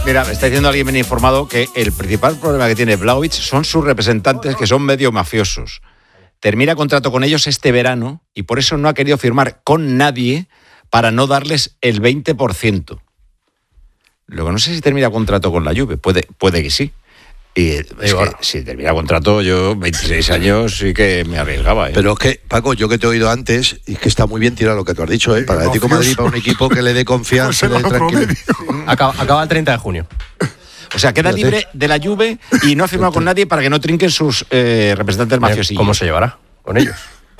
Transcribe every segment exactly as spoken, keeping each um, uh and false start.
Mira, me está diciendo alguien bien informado que el principal problema que tiene Vlahovic son sus representantes, que son medio mafiosos. Termina contrato con ellos este verano y por eso no ha querido firmar con nadie para no darles el veinte por ciento. Luego no sé si termina contrato con la Juve, puede, puede que sí. Y es que, si termina contrato, yo veintiséis años sí que me arriesgaba, ¿eh? Pero es que, Paco, yo que te he oído antes, y es que está muy bien tirado lo que tú has dicho, ¿eh? Para el Atlético de Madrid, para un equipo que le dé confianza, le dé tranquilidad. Acaba, acaba el treinta de junio. O sea, queda libre de la Juve y no ha firmado con nadie para que no trinquen sus eh, representantes mafiosillos. ¿Cómo se llevará con ellos?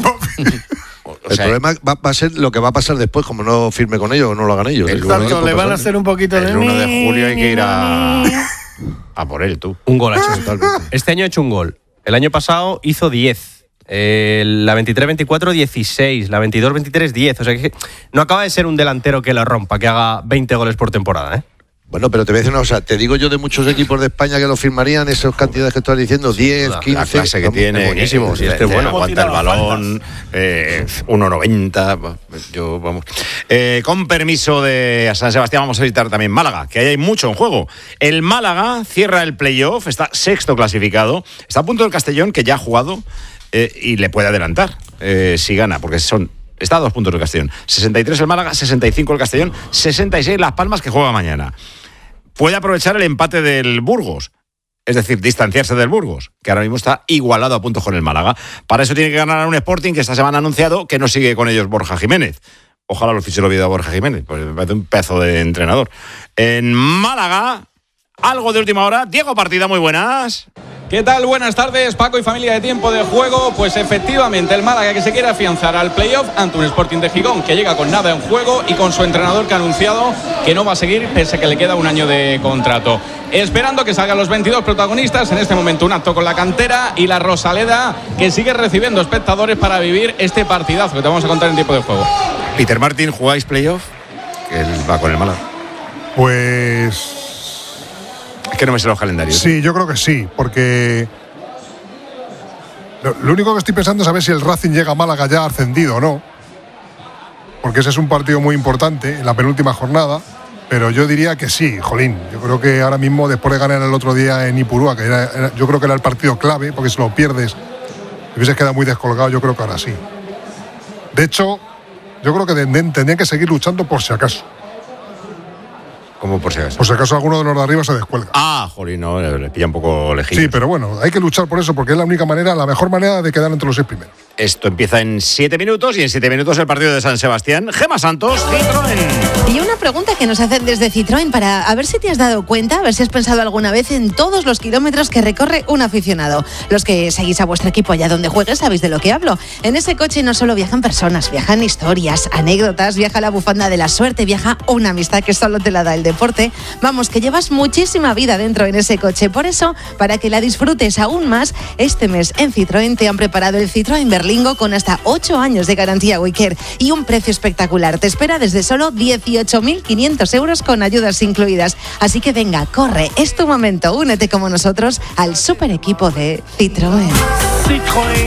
O el sea, problema va, va a ser lo que va a pasar después, como no firme con ellos o no lo hagan ellos. Exacto, le van a hacer un poquito de... El uno de julio hay que ir a... a por él, tú. Un gol ha hecho totalmente. Este año ha hecho un gol. El año pasado hizo diez. Eh, la veintitrés veinticuatro, dieciséis. La veintidós veintitrés, diez. O sea que no acaba de ser un delantero que la rompa, que haga veinte goles por temporada, ¿eh? Bueno, pero te voy a decir una cosa, te digo yo de muchos equipos de España que lo firmarían, esas cantidades que estás diciendo, diez, quince... La clase que no, tiene, buenísimo, si este es bueno, aguanta el balón, eh, uno noventa, yo, vamos... Eh, con permiso de San Sebastián, vamos a visitar también Málaga, que ahí hay mucho en juego. El Málaga cierra el playoff, está sexto clasificado, está a punto del Castellón, que ya ha jugado, eh, y le puede adelantar, eh, si gana, porque son... Está a dos puntos el Castellón. sesenta y tres el Málaga, sesenta y cinco el Castellón, sesenta y seis Las Palmas, que juega mañana. Puede aprovechar el empate del Burgos, es decir, distanciarse del Burgos, que ahora mismo está igualado a puntos con el Málaga. Para eso tiene que ganar a un Sporting que esta semana ha anunciado que no sigue con ellos Borja Jiménez. Ojalá lo fiche el olvido a Borja Jiménez, pues me parece un pedazo de entrenador. En Málaga, algo de última hora. Diego Partida, muy buenas. ¿Qué tal? Buenas tardes, Paco y familia de Tiempo de Juego. Pues efectivamente, el Málaga que se quiere afianzar al playoff ante un Sporting de Gijón que llega con nada en juego y con su entrenador que ha anunciado que no va a seguir pese a que le queda un año de contrato. Esperando que salgan los veintidós protagonistas, en este momento un acto con la cantera y la Rosaleda que sigue recibiendo espectadores para vivir este partidazo que te vamos a contar en Tiempo de Juego. Peter Martin, ¿jugáis playoff? Que él va con el Málaga. Pues... Es que no me sé los calendarios. Sí, yo creo que sí, porque lo, lo único que estoy pensando es a ver si el Racing llega a Málaga ya ascendido o no, porque ese es un partido muy importante en la penúltima jornada, pero yo diría que sí, jolín. Yo creo que ahora mismo, después de ganar el otro día en Ipurúa, que era, era, yo creo que era el partido clave, porque si lo pierdes, te hubieses quedado muy descolgado, yo creo que ahora sí. De hecho, yo creo que tendrían que seguir luchando por si acaso. ¿Cómo por si acaso? Por si acaso alguno de los de arriba se descuelga. Ah, jolín, no, le pilla un poco lejillos. Sí, pero bueno, hay que luchar por eso, porque es la única manera, la mejor manera de quedar entre los seis primeros. Esto empieza en siete minutos y en siete minutos el partido de San Sebastián. Gemma Santos, Citroën. Y una pregunta que nos hacen desde Citroën para a ver si te has dado cuenta, a ver si has pensado alguna vez en todos los kilómetros que recorre un aficionado. Los que seguís a vuestro equipo allá donde juegues sabéis de lo que hablo. En ese coche no solo viajan personas, viajan historias, anécdotas, viaja la bufanda de la suerte, viaja una amistad que solo te la da el deporte. Vamos, que llevas muchísima vida dentro en ese coche. Por eso, para que la disfrutes aún más, este mes en Citroën te han preparado el Citroën Berlingo con hasta ocho años de garantía Wicker y un precio espectacular. Te espera desde solo dieciocho mil quinientos euros con ayudas incluidas. Así que venga, corre, es tu momento. Únete como nosotros al super equipo de Citroën. Citroën.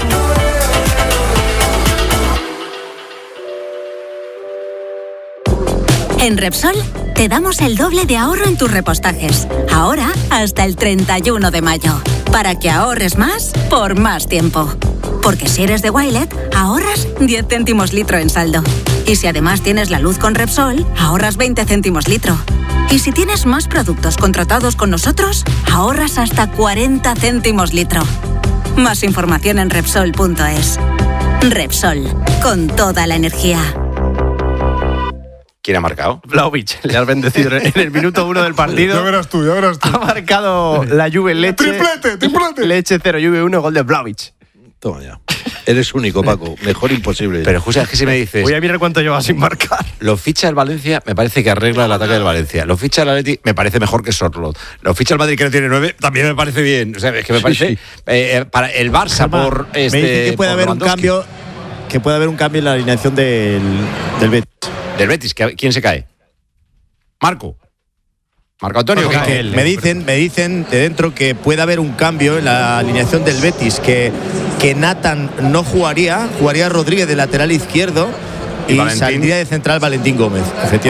En Repsol te damos el doble de ahorro en tus repostajes. Ahora hasta el treinta y uno de mayo. Para que ahorres más por más tiempo. Porque si eres de Wilet, ahorras diez céntimos litro en saldo. Y si además tienes la luz con Repsol, ahorras veinte céntimos litro. Y si tienes más productos contratados con nosotros, ahorras hasta cuarenta céntimos litro. Más información en Repsol punto es. Repsol, con toda la energía. ¿Quién ha marcado? Vlahovic, le has bendecido en el minuto uno del partido. Ya verás tú, ya verás tú. Ha marcado la Juve Leche. ¡Triplete, triplete! Leche cero, Juve uno, gol de Vlahovic. Toma ya. Eres único, Paco. Mejor imposible. Pero, José, es que si me dices... Voy a mirar cuánto lleva sin marcar. Lo ficha el Valencia, me parece que arregla el ataque del Valencia. Lo ficha el Atleti, me parece mejor que Sorloth. Lo ficha el Madrid, que no tiene nueve, también me parece bien. O sea, es que me parece... Sí, sí. Eh, para el Barça, Calma, por este... Me dice que puede haber un cambio... Que puede haber un cambio en la alineación del, del Betis. Del Betis, ¿quién se cae? Marco. Marco Antonio. Marco, que me dicen, me dicen de dentro que puede haber un cambio en la alineación del Betis, que, que Nathan no jugaría, jugaría Rodríguez de lateral izquierdo y, y saldría de central Valentín Gómez, efectivamente.